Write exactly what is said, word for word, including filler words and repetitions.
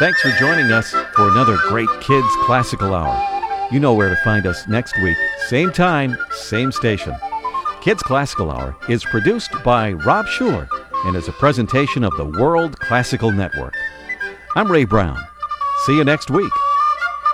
Thanks for joining us for another great Kids Classical Hour. You know where to find us next week, same time, same station. Kids Classical Hour is produced by Rob Schuler and is a presentation of the World Classical Network. I'm Ray Brown. See you next week.